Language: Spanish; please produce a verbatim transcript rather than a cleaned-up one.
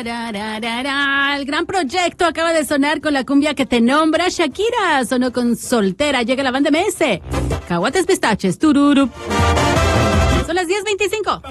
El gran proyecto acaba de sonar con la cumbia que te nombra. Shakira sonó con Soltera. Llega la banda M S. Caguates pistaches. Tururu. Son las diez veinticinco.